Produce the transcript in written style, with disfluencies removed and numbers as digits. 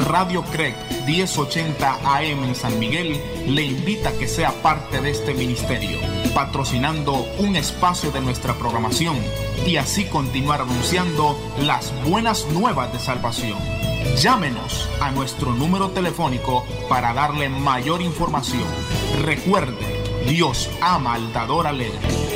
Radio CREC 1080 AM en San Miguel le invita a que sea parte de este ministerio, patrocinando un espacio de nuestra programación y así continuar anunciando las buenas nuevas de salvación. Llámenos a nuestro número telefónico para darle mayor información. Recuerde, Dios ama al dador alegre.